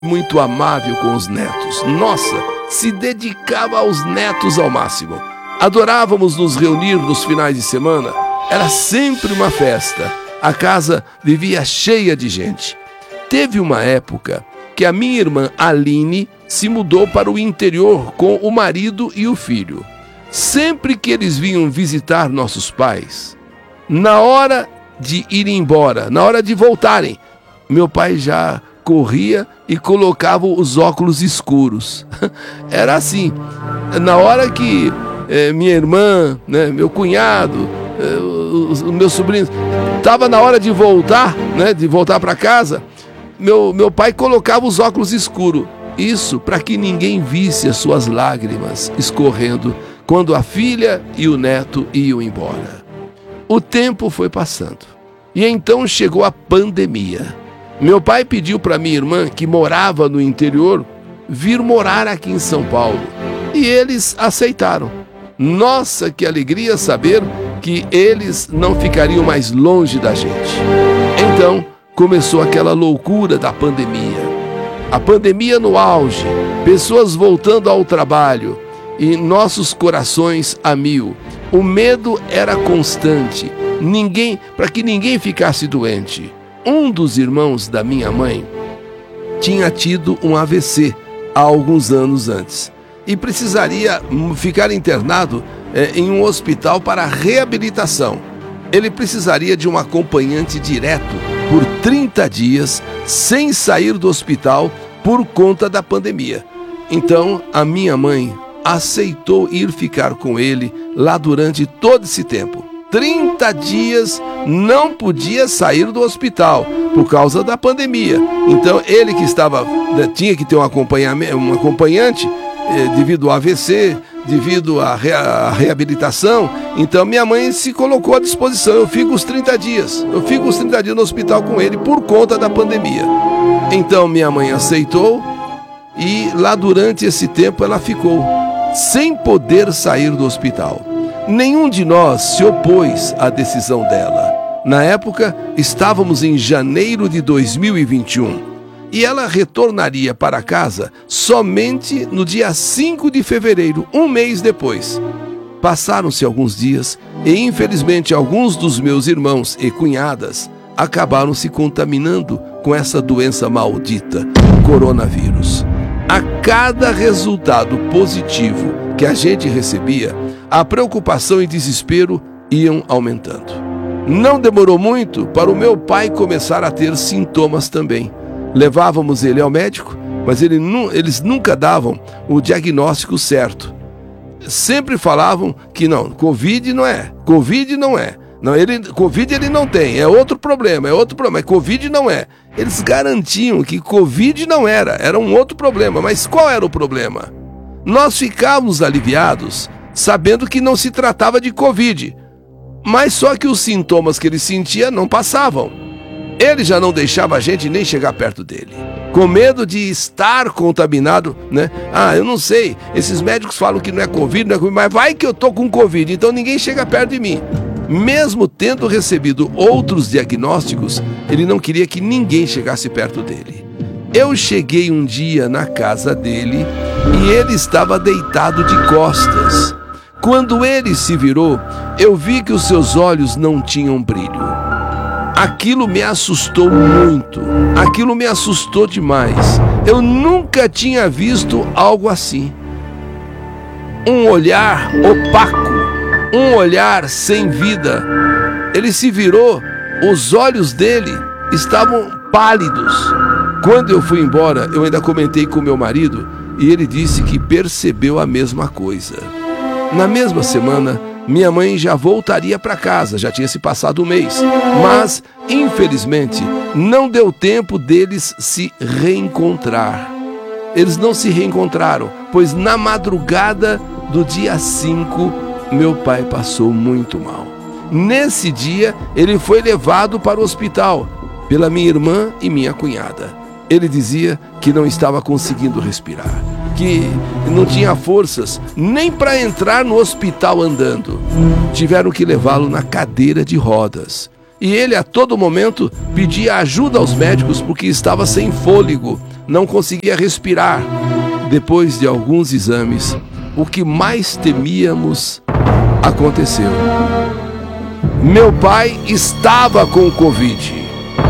muito amável com os netos. Nossa, se dedicava aos netos ao máximo. Adorávamos nos reunir nos finais de semana. Era sempre uma festa. A casa vivia cheia de gente. Teve uma época que a minha irmã Aline se mudou para o interior com o marido e o filho. Sempre que eles vinham visitar nossos pais, na hora de ir embora, na hora de voltarem, meu pai já corria e colocava os óculos escuros. Era assim. Na hora que minha irmã, meu cunhado, os meus sobrinhos, estava na hora de voltar, de voltar para casa, meu pai colocava os óculos escuros. Isso para que ninguém visse as suas lágrimas escorrendo quando a filha e o neto iam embora. O tempo foi passando e então chegou a pandemia. Meu pai pediu para minha irmã, que morava no interior, vir morar aqui em São Paulo. E eles aceitaram. Nossa, que alegria saber que eles não ficariam mais longe da gente. Então, começou aquela loucura da pandemia. A pandemia no auge, pessoas voltando ao trabalho e nossos corações a mil. O medo era constante, para que ninguém ficasse doente. Um dos irmãos da minha mãe tinha tido um AVC há alguns anos antes e precisaria ficar internado em um hospital para reabilitação. Ele precisaria de um acompanhante direto por 30 dias sem sair do hospital por conta da pandemia. Então, a minha mãe aceitou ir ficar com ele lá durante todo esse tempo. 30 dias não podia sair do hospital por causa da pandemia. Então ele que tinha que ter um acompanhante devido ao AVC, devido à reabilitação. Então minha mãe se colocou à disposição. Eu fico os 30 dias no hospital com ele por conta da pandemia. Então minha mãe aceitou e lá durante esse tempo ela ficou sem poder sair do hospital. Nenhum de nós se opôs à decisão dela. Na época, estávamos em janeiro de 2021 e ela retornaria para casa somente no dia 5 de fevereiro, um mês depois. Passaram-se alguns dias e, infelizmente, alguns dos meus irmãos e cunhadas acabaram se contaminando com essa doença maldita, o coronavírus. A cada resultado positivo que a gente recebia, a preocupação e desespero iam aumentando. Não demorou muito para o meu pai começar a ter sintomas também. Levávamos ele ao médico, mas eles nunca davam o diagnóstico certo. Sempre falavam que não, Covid não é. Não, Covid ele não tem, é outro problema, mas Covid não é. Eles garantiam que Covid não era um outro problema, mas qual era o problema? Nós ficávamos aliviados, sabendo que não se tratava de Covid, mas só que os sintomas que ele sentia não passavam. Ele já não deixava a gente nem chegar perto dele, com medo de estar contaminado, eu não sei, esses médicos falam que não é Covid, mas vai que eu tô com Covid, então ninguém chega perto de mim. Mesmo tendo recebido outros diagnósticos, ele não queria que ninguém chegasse perto dele. Eu cheguei um dia na casa dele e ele estava deitado de costas. Quando ele se virou, eu vi que os seus olhos não tinham brilho. Aquilo me assustou muito, aquilo me assustou demais. Eu nunca tinha visto algo assim. Um olhar opaco, um olhar sem vida. Ele se virou, os olhos dele estavam pálidos. Quando eu fui embora, eu ainda comentei com meu marido e ele disse que percebeu a mesma coisa. Na mesma semana, minha mãe já voltaria para casa, já tinha se passado um mês, mas, infelizmente, não deu tempo deles se reencontrar. Eles não se reencontraram, pois na madrugada do dia 5, meu pai passou muito mal. Nesse dia, ele foi levado para o hospital pela minha irmã e minha cunhada. Ele dizia que não estava conseguindo respirar, que não tinha forças nem para entrar no hospital andando. Tiveram que levá-lo na cadeira de rodas. E ele a todo momento pedia ajuda aos médicos porque estava sem fôlego, não conseguia respirar. Depois de alguns exames, o que mais temíamos aconteceu. Meu pai estava com Covid.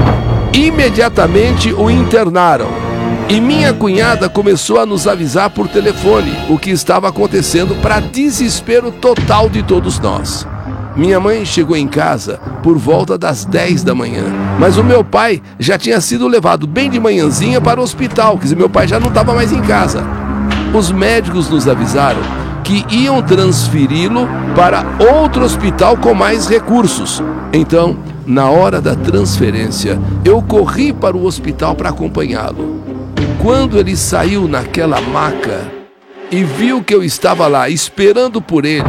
Imediatamente o internaram e minha cunhada começou a nos avisar por telefone o que estava acontecendo, para desespero total de todos nós. Minha mãe chegou em casa por volta das 10 da manhã, mas o meu pai já tinha sido levado bem de manhãzinha para o hospital, quer dizer, meu pai já não estava mais em casa. Os médicos nos avisaram que iam transferi-lo para outro hospital com mais recursos. Então, na hora da transferência, eu corri para o hospital para acompanhá-lo. Quando ele saiu naquela maca e viu que eu estava lá esperando por ele,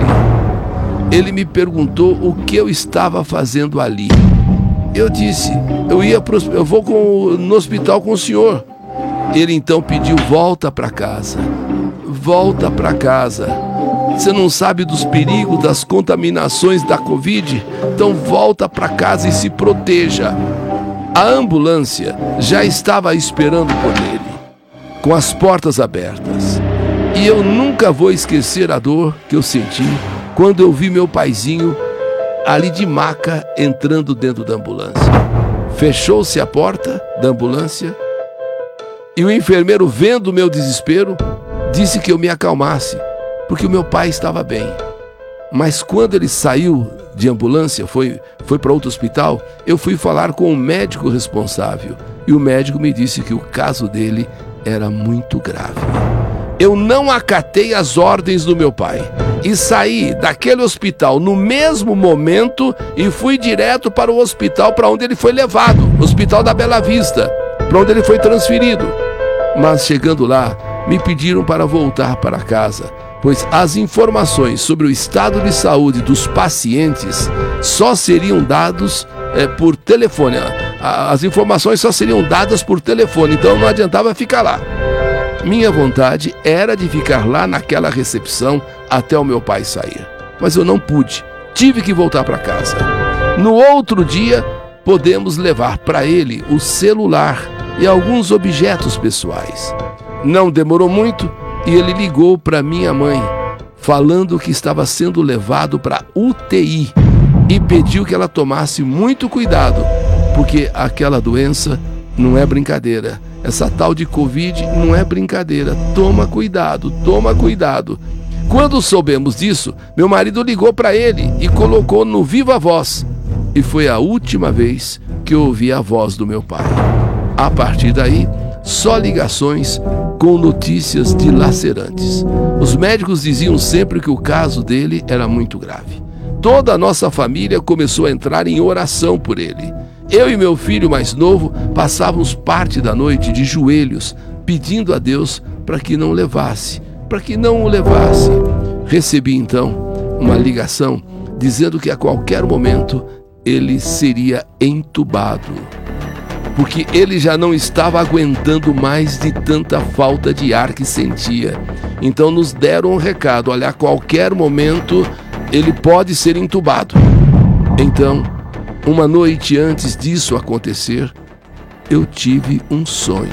ele me perguntou o que eu estava fazendo ali. Eu disse, eu vou no hospital com o senhor. Ele então pediu, volta para casa. Volta para casa. Você não sabe dos perigos, das contaminações da Covid? Então volta para casa e se proteja. A ambulância já estava esperando por ele, com as portas abertas. E eu nunca vou esquecer a dor que eu senti quando eu vi meu paizinho ali de maca entrando dentro da ambulância. Fechou-se a porta da ambulância e o enfermeiro, vendo o meu desespero, disse que eu me acalmasse, porque o meu pai estava bem. Mas quando ele saiu de ambulância, foi para outro hospital, eu fui falar com o médico responsável e o médico me disse que o caso dele era muito grave. Eu não acatei as ordens do meu pai e saí daquele hospital no mesmo momento e fui direto para o hospital para onde ele foi levado, o Hospital da Bela Vista, para onde ele foi transferido. Mas chegando lá, me pediram para voltar para casa, pois as informações sobre o estado de saúde dos pacientes só seriam dados por telefone. As informações só seriam dadas por telefone, então não adiantava ficar lá. Minha vontade era de ficar lá naquela recepção até o meu pai sair, mas eu não pude, tive que voltar para casa. No outro dia, podemos levar para ele o celular e alguns objetos pessoais. Não demorou muito e ele ligou para minha mãe, falando que estava sendo levado para UTI e pediu que ela tomasse muito cuidado, porque aquela doença não é brincadeira. Essa tal de Covid não é brincadeira. Toma cuidado, toma cuidado. Quando soubemos disso, meu marido ligou para ele e colocou no Viva Voz. E foi a última vez que eu ouvi a voz do meu pai. A partir daí, só ligações com notícias dilacerantes. Os médicos diziam sempre que o caso dele era muito grave. Toda a nossa família começou a entrar em oração por ele. Eu e meu filho mais novo passávamos parte da noite de joelhos, pedindo a Deus para que não o levasse. Recebi então uma ligação dizendo que a qualquer momento ele seria entubado, porque ele já não estava aguentando mais de tanta falta de ar que sentia. Então nos deram um recado, olha, a qualquer momento ele pode ser entubado. Então, uma noite antes disso acontecer, eu tive um sonho.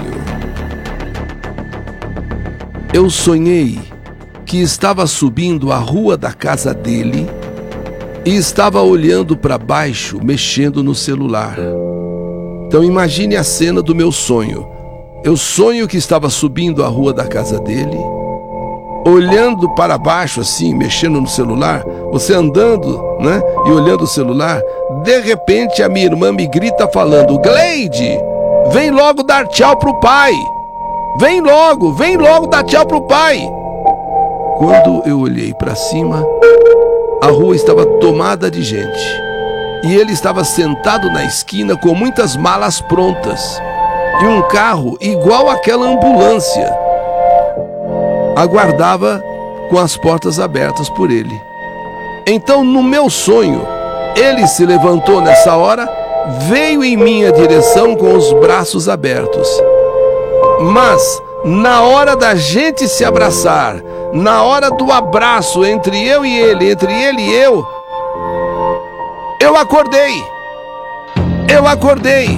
Eu sonhei que estava subindo a rua da casa dele e estava olhando para baixo, mexendo no celular. Então imagine a cena do meu sonho. Eu sonho que estava subindo a rua da casa dele, olhando para baixo assim, mexendo no celular, você andando, né, e olhando o celular. De repente a minha irmã me grita falando: Gleide, vem logo dar tchau pro pai. Vem logo dar tchau pro pai. Quando eu olhei para cima, a rua estava tomada de gente. E ele estava sentado na esquina com muitas malas prontas. E um carro igual àquela ambulância aguardava com as portas abertas por ele. Então, no meu sonho, ele se levantou nessa hora, veio em minha direção com os braços abertos. Mas, na hora da gente se abraçar, na hora do abraço entre eu e ele, entre ele e eu acordei.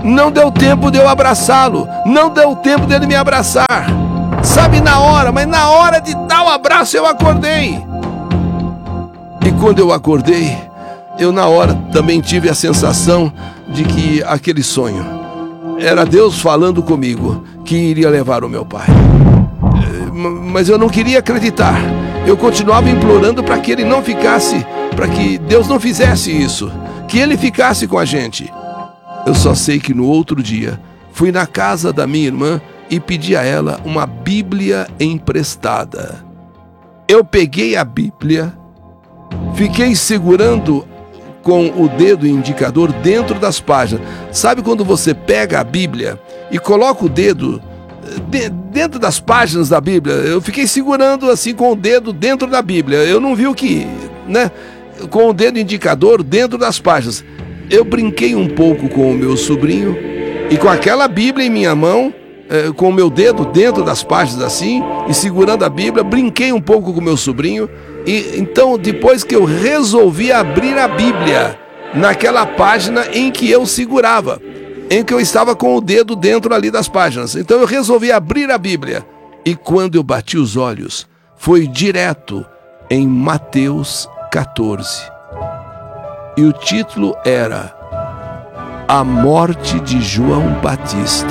Não deu tempo de eu abraçá-lo. Não deu tempo dele me abraçar. Sabe, na hora, mas na hora de dar o abraço eu acordei. E quando eu acordei, eu na hora também tive a sensação de que aquele sonho era Deus falando comigo que iria levar o meu pai. Mas eu não queria acreditar. Eu continuava implorando para que ele não ficasse, para que Deus não fizesse isso, que ele ficasse com a gente. Eu só sei que no outro dia fui na casa da minha irmã e pedi a ela uma Bíblia emprestada. Eu peguei a Bíblia, fiquei segurando com o dedo indicador dentro das páginas. Sabe quando você pega a Bíblia e coloca o dedo dentro das páginas da Bíblia? Eu fiquei segurando assim com o dedo dentro da Bíblia. Eu não vi o que, né? Com o dedo indicador dentro das páginas. Eu brinquei um pouco com o meu sobrinho e com aquela Bíblia em minha mão, com o meu dedo dentro das páginas assim, e segurando a Bíblia, brinquei um pouco com o meu sobrinho. E então, depois que eu resolvi abrir a Bíblia naquela página em que eu segurava, em que eu estava com o dedo dentro ali das páginas, então eu resolvi abrir a Bíblia. E quando eu bati os olhos, foi direto em Mateus 14. E o título era A Morte de João Batista.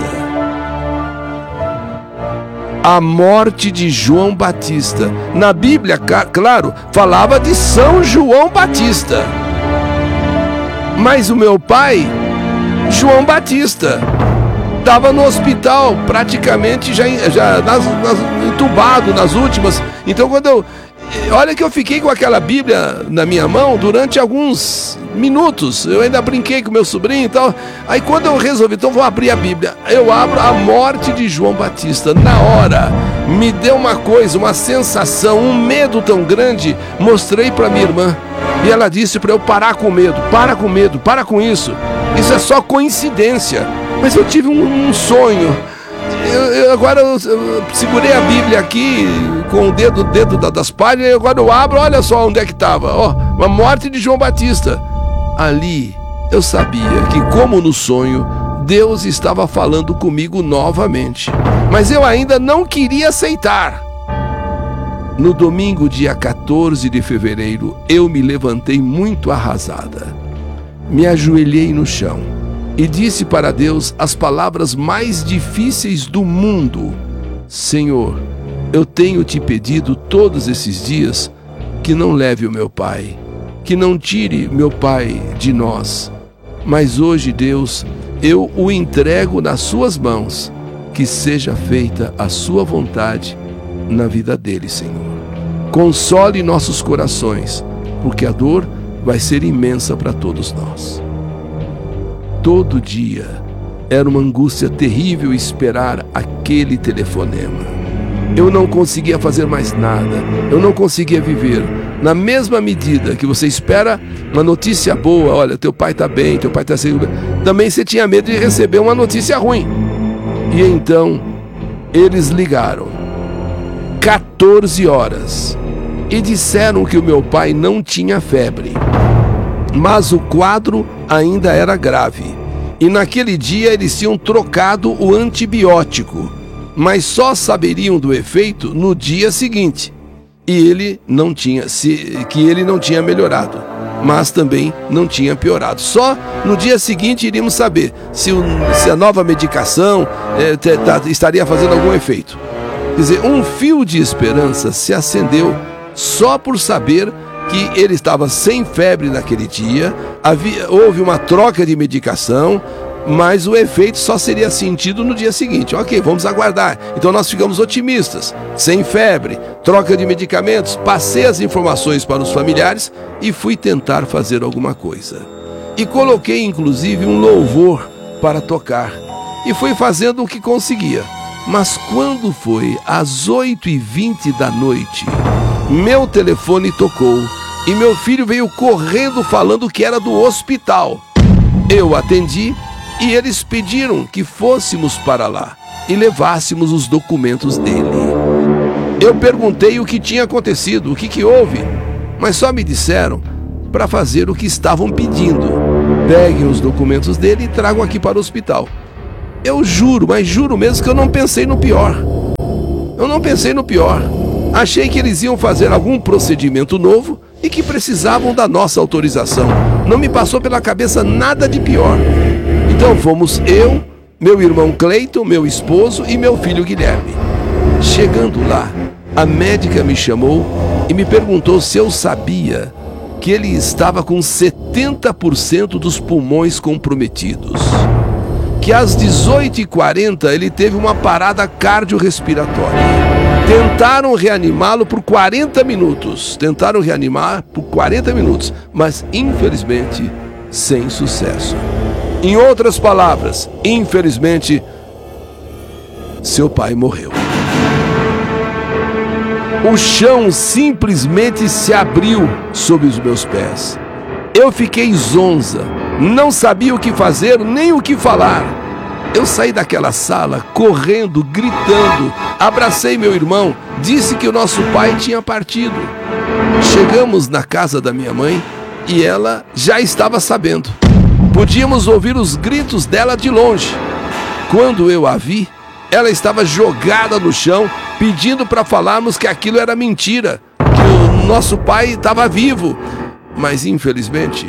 A morte de João Batista. Na Bíblia, claro, falava de São João Batista. Mas o meu pai, João Batista, estava no hospital, praticamente já entubado nas últimas. Então olha que eu fiquei com aquela Bíblia na minha mão durante alguns minutos. Eu ainda brinquei com meu sobrinho e tal. Aí quando eu resolvi, então vou abrir a Bíblia, eu abro a morte de João Batista. Na hora, me deu uma coisa, uma sensação, um medo tão grande. Mostrei para minha irmã e ela disse para eu parar com medo. Para com medo, para com isso. Isso é só coincidência. Mas eu tive um sonho. Agora eu segurei a Bíblia aqui com o dedo dentro das páginas e agora eu abro, olha só onde é que estava. A morte de João Batista. Ali eu sabia que, como no sonho, Deus estava falando comigo novamente. Mas eu ainda não queria aceitar. No domingo, dia 14 de fevereiro, eu me levantei muito arrasada. Me ajoelhei no chão e disse para Deus as palavras mais difíceis do mundo: Senhor, eu tenho te pedido todos esses dias que não leve o meu pai, que não tire meu pai de nós. Mas hoje, Deus, eu o entrego nas suas mãos, que seja feita a sua vontade na vida dele, Senhor. Console nossos corações, porque a dor vai ser imensa para todos nós. Todo dia era uma angústia terrível esperar aquele telefonema. Eu não conseguia fazer mais nada, eu não conseguia viver. Na mesma medida que você espera uma notícia boa, olha, teu pai está bem, teu pai está seguro, também você tinha medo de receber uma notícia ruim. E então, eles ligaram, 14 horas, e disseram que o meu pai não tinha febre, mas o quadro ainda era grave. E naquele dia eles tinham trocado o antibiótico, mas só saberiam do efeito no dia seguinte. E ele não tinha melhorado, mas também não tinha piorado. Só no dia seguinte iríamos saber se a nova medicação estaria fazendo algum efeito. Quer dizer, um fio de esperança se acendeu só por saber que ele estava sem febre naquele dia. Houve uma troca de medicação, mas o efeito só seria sentido no dia seguinte. Ok, vamos aguardar. Então nós ficamos otimistas. Sem febre, troca de medicamentos, passei as informações para os familiares e fui tentar fazer alguma coisa. E coloquei inclusive um louvor para tocar. E fui fazendo o que conseguia. Mas quando foi às 8h20 da noite, meu telefone tocou e meu filho veio correndo falando que era do hospital. Eu atendi e eles pediram que fôssemos para lá e levássemos os documentos dele. Eu perguntei o que tinha acontecido, o que houve, mas só me disseram para fazer o que estavam pedindo. Peguem os documentos dele e tragam aqui para o hospital. Eu juro, mas juro mesmo que eu não pensei no pior. Eu não pensei no pior. Achei que eles iam fazer algum procedimento novo e que precisavam da nossa autorização. Não me passou pela cabeça nada de pior. Então fomos eu, meu irmão Cleiton, meu esposo e meu filho Guilherme. Chegando lá, a médica me chamou e me perguntou se eu sabia que ele estava com 70% dos pulmões comprometidos. Que às 18h40 ele teve uma parada cardiorrespiratória. Tentaram reanimá-lo por 40 minutos. Tentaram reanimar por 40 minutos, mas infelizmente sem sucesso. Em outras palavras, infelizmente, seu pai morreu. O chão simplesmente se abriu sob os meus pés. Eu fiquei zonza, não sabia o que fazer nem o que falar. Eu saí daquela sala correndo, gritando, abracei meu irmão, disse que o nosso pai tinha partido. Chegamos na casa da minha mãe e ela já estava sabendo. Podíamos ouvir os gritos dela de longe. Quando eu a vi, ela estava jogada no chão, pedindo para falarmos que aquilo era mentira, que o nosso pai estava vivo. Mas infelizmente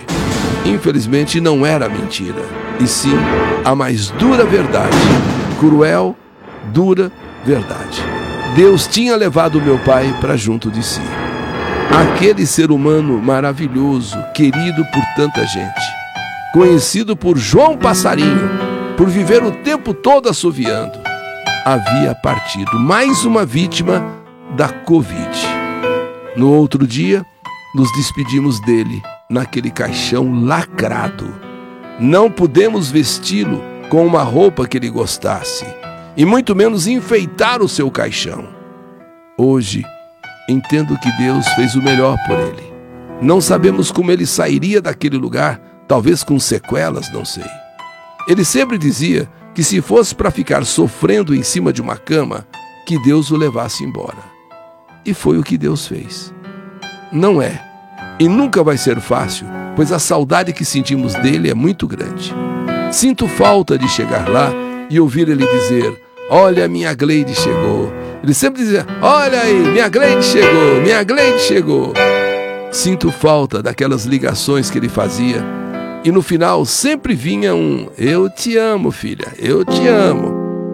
não era mentira, e sim a mais dura verdade, cruel, dura verdade. Deus tinha levado meu pai para junto de si. Aquele ser humano maravilhoso, querido por tanta gente, conhecido por João Passarinho, por viver o tempo todo assoviando, havia partido, mais uma vítima da Covid. No outro dia, nos despedimos dele naquele caixão lacrado. Não pudemos vesti-lo com uma roupa que ele gostasse, e muito menos enfeitar o seu caixão. Hoje, entendo que Deus fez o melhor por ele. Não sabemos como ele sairia daquele lugar, talvez com sequelas, não sei. Ele sempre dizia que se fosse para ficar sofrendo em cima de uma cama, que Deus o levasse embora. E foi o que Deus fez. Não é, e nunca vai ser fácil, pois a saudade que sentimos dele é muito grande. Sinto falta de chegar lá e ouvir ele dizer: olha, minha Gleide chegou. Ele sempre dizia: olha aí, minha Gleide chegou, minha Gleide chegou. Sinto falta daquelas ligações que ele fazia e no final sempre vinha um: eu te amo, filha, eu te amo.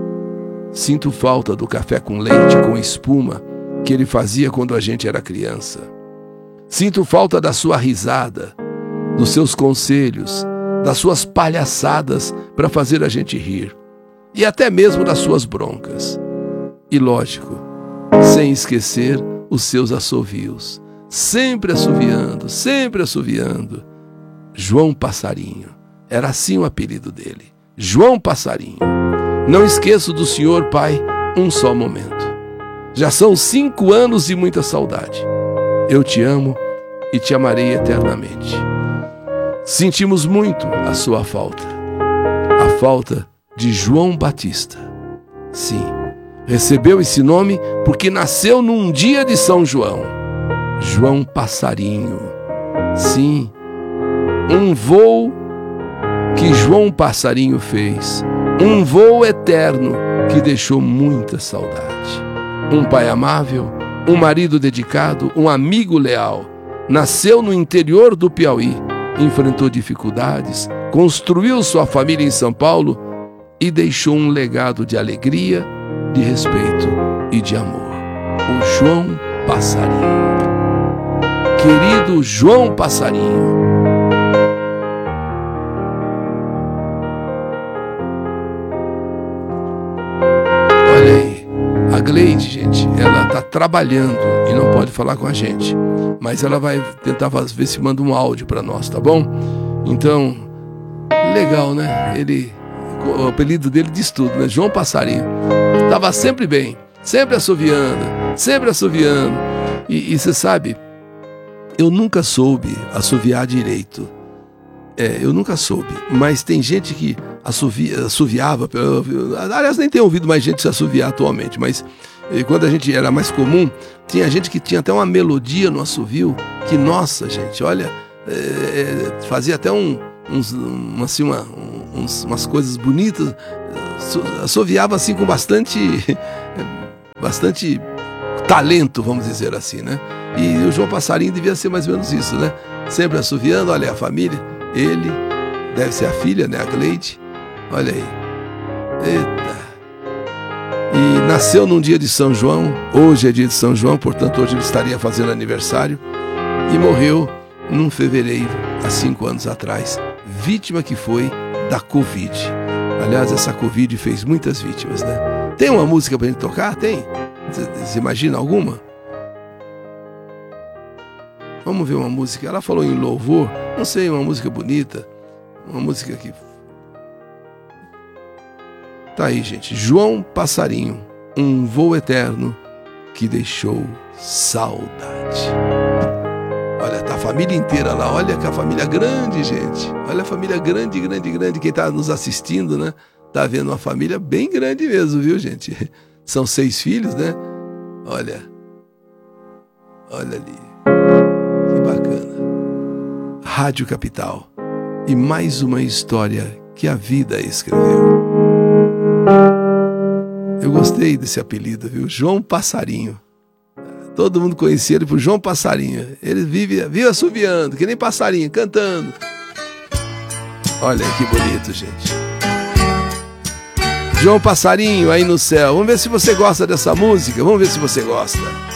Sinto falta do café com leite, com espuma, que ele fazia quando a gente era criança. Sinto falta da sua risada, dos seus conselhos, das suas palhaçadas para fazer a gente rir, e até mesmo das suas broncas. E lógico, sem esquecer os seus assovios, sempre assoviando, sempre assoviando. João Passarinho, era assim o apelido dele, João Passarinho. Não esqueço do senhor pai um só momento. Já são 5 anos e muita saudade. Eu te amo e te amarei eternamente. Sentimos muito a sua falta, a falta de João Batista. Sim, recebeu esse nome porque nasceu num dia de São João. João Passarinho. Sim, um voo que João Passarinho fez, um voo eterno que deixou muita saudade. Um pai amável, um marido dedicado, um amigo leal. Nasceu no interior do Piauí, enfrentou dificuldades, construiu sua família em São Paulo e deixou um legado de alegria, de respeito e de amor. O João Passarinho. Querido João Passarinho. Olha aí, a Gleide, gente, ela está trabalhando e não pode falar com a gente, mas ela vai tentar ver se manda um áudio para nós, tá bom? Então, legal, né? O apelido dele diz tudo, né? João Passarinho. Estava sempre bem, sempre assoviando, sempre assoviando. E você sabe, eu nunca soube assoviar direito. Eu nunca soube, mas tem gente que assoviava. Aliás, nem tenho ouvido mais gente se assoviar atualmente, mas quando a gente era mais comum, tinha gente que tinha até uma melodia no assovio, que, nossa, gente, olha, fazia até um umas coisas bonitas, assoviava assim com bastante talento, vamos dizer assim, né? E o João Passarinho devia ser mais ou menos isso, né? Sempre assoviando, olha a família, ele, deve ser a filha, né? A Gleide, olha aí. Eita! E nasceu num dia de São João, hoje é dia de São João, portanto hoje ele estaria fazendo aniversário, e morreu num fevereiro, há 5 anos atrás, vítima que foi da Covid. Aliás, essa Covid fez muitas vítimas, né? Tem uma música pra gente tocar? Tem? Você imagina alguma? Vamos ver uma música. Ela falou em louvor, não sei, uma música bonita, uma música que... Tá aí, gente. João Passarinho, um voo eterno que deixou saudade. Olha, tá a família inteira lá. Olha que a família grande, gente. Olha a família grande, grande, grande. Quem tá nos assistindo, né? Tá vendo uma família bem grande mesmo, viu, gente? São 6 filhos, né? Olha. Olha ali. Que bacana. Rádio Capital. E mais uma história que a vida escreveu. Eu gostei desse apelido, viu? João Passarinho. Todo mundo conhecia ele por João Passarinho. Ele vive assoviando, que nem passarinho, cantando. Olha que bonito, gente. João Passarinho aí no céu. Vamos ver se você gosta dessa música. Vamos ver se você gosta.